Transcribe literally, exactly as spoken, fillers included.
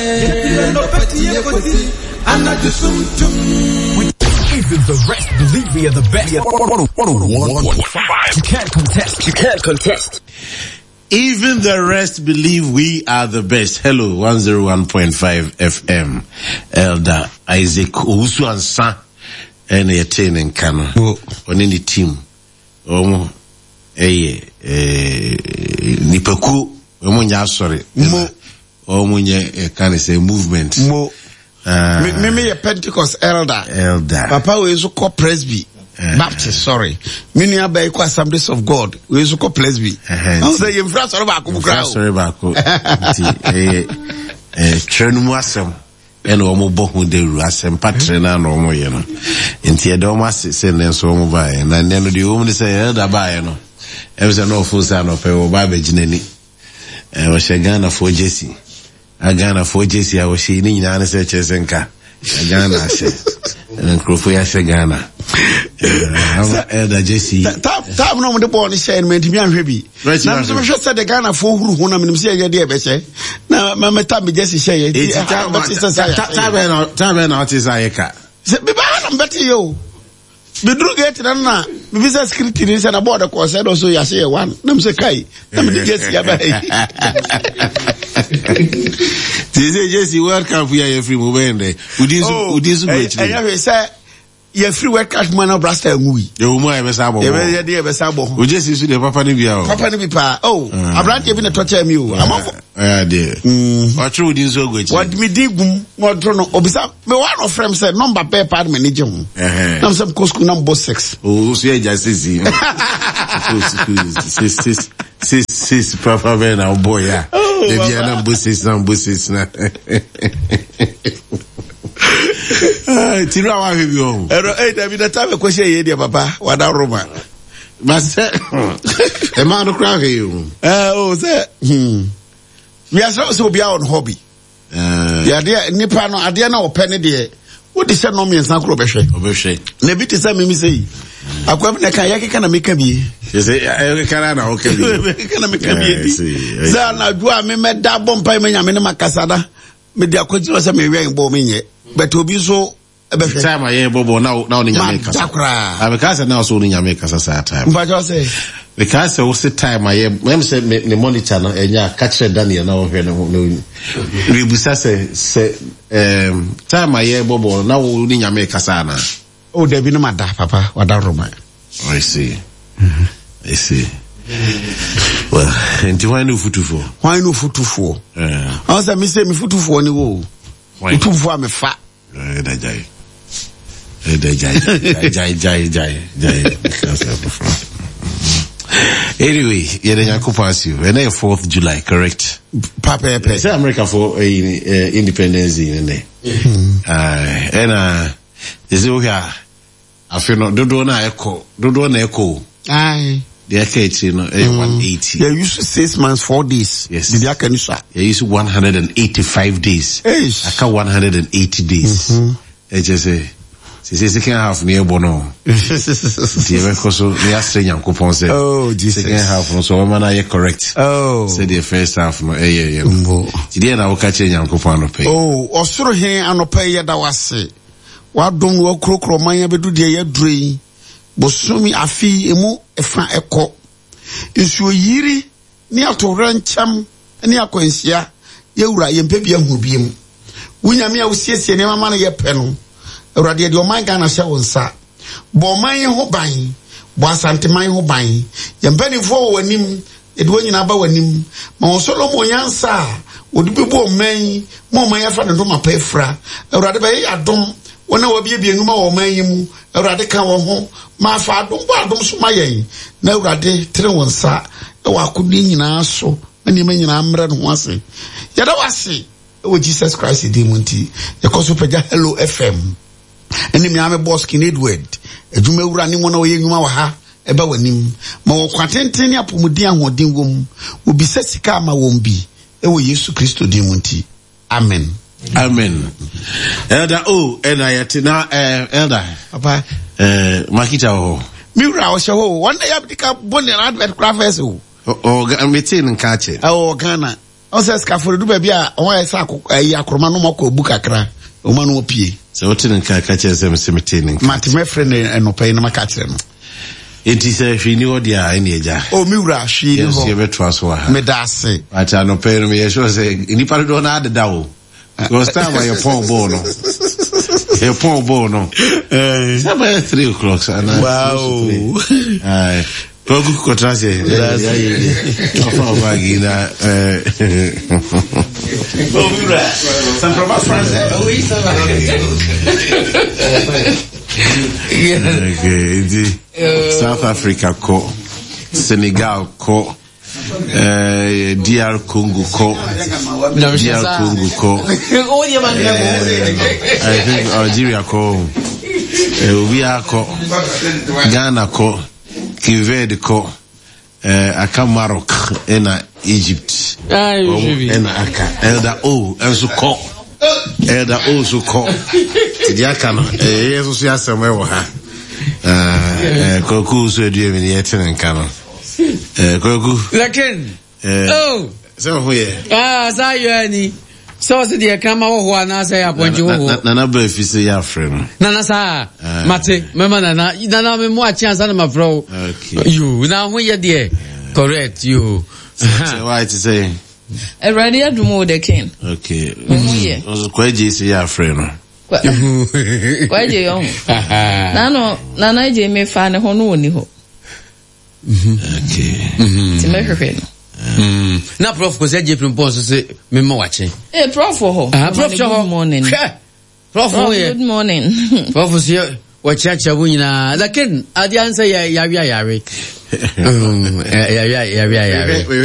Even the rest believe we are the best. You can't contest. You can't contest. Even the rest believe we are the best. Hello, one oh one point five F M. Elder Isaac Owusu Ansa and Etienne and Kano on any team. Omo eh eh Nipeku omo nya sorry. Mo omo nya can say movement. Mo uh, me me a Pentecost elder. Elder. Papa we so call Presby. Uh, Baptist, sorry. Many are by Assemblies of God. We used to call Presby. I say you France or back. Sorry, back. Eh, eh, Chernuasem. And Omo Bohu de Rasem Patrina no more, you know. In Theodoma send them so move by, and then the woman say, Elder by, you know. There was an awful son of a babbage nenny. I was a Ghana for Jesse. A Ghana for Jesse, I was she in Yana Chesenka. A Ghana, and Crofia Ghana. Elder Jesse. Time no the born is saying, "Menti me anhwebi." Na so hwe say the Ghana for huru hu na menim say ye dey be che. Na mama time Jesse say, "Time time na time na oti say ka." Se be ba na mbeti yo. Be dru get na na, be visa security ni say na board ko say do so ya say one. Na me say kai. Na me Jesse ya ba. This Jesse welcome for your free movement. Udisu udisu great. Eh say ye free work cash man na brasta ngui. Ye umu e be sabo. Ye be ye be sabo. O Jesse su de papa ni bia o. Papa ni bi pa. Oh, abrante bi na torture me o. Amafo. Eh de. Mm. Wa true din so gwechi. What me digum mo dro no obisa me one of them say number pay pad me ni je ho. Eh. Na some cost number six. Oh, so ye just see. Six six six six papa be na boy ya. De bia na bosses na bosses na. Tira wa hebi o. Ero eh David that time ko say ye dia papa wada Roma. But say e ma no kra he o. Eh o say hmm. We are so be on hobby. Eh ya dia nipa no ade na ope ne de wo de say no me nsan kro be hwe. Obehwe. Na bi te say me mi say. Akwam na kan yake kana meka bi. You say e kana na o kebi. Kana meka bi. Za na du a me meda bompa me nya me ne makasada. Me dia kwagiro say me wen bo me nye. But obi so ebe time aye bobo na na oni nyame kasa. Dakra. Because na so oni nyame kasa sa time. Mba jo say. Because we sit time aye, me say me monitor na enya catch Daniel na o hwe no. We busa say say um time aye bobo na oni nyame kasa na. Oh, there be no mada papa, wada Roma. I see. Mhm. I see. Well, and why no futufo? Why no futufo? Eh. I say me say me futufo ni wo. Futufo me fa. Eh, da jai. Eh, da jai. Jai jai jai jai. Anyway, you're the Yankopasi. And then fourth of July, correct? Papa, papa. Say America for uh, independence in there. Uh, and uh, they say, okay, I feel no, do do na echo, do do na echo. Aye. The echo, you know, mm. one eighty. They used to six months, four days. Yes. Did you can say? They used one hundred eighty-five days. Yes. I can one hundred eighty days. Mm-hmm. They just say, say second half near bono. The so they are saying Yankopon said. Oh, Jesus. Second half no so man are correct. Oh. Say the first half no eh yeah yeah. Today na wo ka che Yankopon no pay. Oh, osoro hen anopa ye da wase. Wa dom wo krokro man ya bedu de ye drui. Bosumi afi emu efa eko. Nsuo yiri ni atorancham ni akwansia ye wura ye mpɛ bia hu biem. Wunyame a wosiesie ne mama no ye pɛ no. Awurade de oman Ghana hye wo nsa. Bo man ho ban, bo asante man ho ban. Ye mpanifo wo anim, e de wonyina ba wanim. Ma wo Solomon yansa, wo de bibo man, mo man ya fa ne do mapa efra. Awurade ba ye adom, wona wo bie bie nguma wo man yimu. Awurade ka wo ho, ma fa adom bo adom so ma yen. Na awurade tere wo nsa, e wa akodi nyina so, ani ma nyina amre no ho ase. Ya da wase, e Jesus Christ di munti. E ko so peja Hello F M. Eni mi ame boss King Edward edwuma wura ni mo na oye nwuma wa ha eba wanim ma wo kwatenten ni apomudi ahodin wom obi sesika ma wom bi e wo Yesu Kristo din munti amen amen. Elder oh and I na eh elder papa eh makita ho mi wura wo she ho one day abdika boni na advert crafters ho o o meeting nka che oh Ghana o se scaffold do baby a o e sa ayi akroma no mako bu kakra o ma no opie so what tin ka ka che sem semitening mate me friend no pay na maka kire no enti se hwi ni odi a ene eja o mi wura hwi ni ho yes ye betwa so ha me da se acha no pay no me so se ni pa do na adeda o because time why you pon ball no you pon ball no eh about three o'clock sana wow ai Pogu kotrase ya ya afa bagina eh Bobura San Proba France oui ça va okay South Africa ko Senegal ko eh D R Congo ko D R Congo ko I think Algeria ko eh Ubia ko Ghana ko Kived ko eh aka Maroc ena Egypt ena aka elda o enso ko elda o so ko di aka no eh yeso so aseme wo ha eh koku so edue mi yeten nka no eh koku lakin eh oh so ho ye ah sa yani so se de kama wo ho na say aponji ho na na ba fi se ya frɛ no na na sa mate mema na na na me mo a chance na ma fro you na ho ye de correct you so why to say e ready adumo the king okay so kwaje se ya frɛ no kwaje yo na no na na je me fa ne ho no oni ho okay ti me hwehwe no Mm. Na prof ko se je prepare so se me ma wache. Eh prof ho. Ah prof ho. Good morning. Prof ho. Good morning. Prof se wache acha bu nyina. Lakin adi answer ya ya ya ya we. Um ya ya ya ya ya.